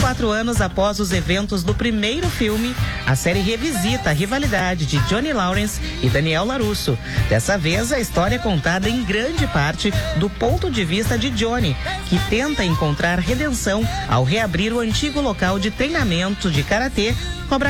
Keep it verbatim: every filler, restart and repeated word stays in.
quatro anos após os eventos do primeiro filme, a série revisita a rivalidade de Johnny Lawrence e Daniel LaRusso. Dessa vez, a história é contada em grande parte do ponto de vista de Johnny, que tenta encontrar redenção ao reabrir o antigo local de treinamento de karatê Cobra